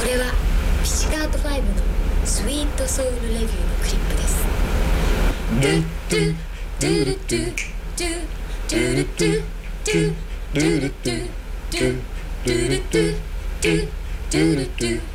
れはピチカート5のスイートソウルレビューのクリップです。ドゥドゥドゥルドゥドゥドゥルドゥドゥドゥルドゥドゥドゥルドゥドゥドゥルドゥ